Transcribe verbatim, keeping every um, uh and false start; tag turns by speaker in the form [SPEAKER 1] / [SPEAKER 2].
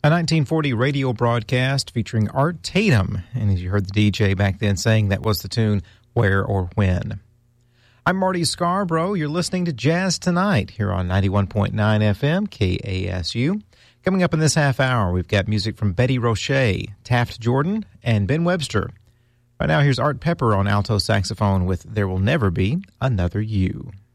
[SPEAKER 1] A nineteen forty radio broadcast featuring Art Tatum. And as you heard the D J back then saying, that was the tune, Where or When. I'm Marty Scarborough. You're listening to Jazz Tonight here on ninety-one point nine F M, K A S U. Coming up in this half hour, we've got music from Betty Roche, Taft Jordan, and Ben Webster. Right now, here's Art Pepper on alto saxophone with There Will Never Be Another You.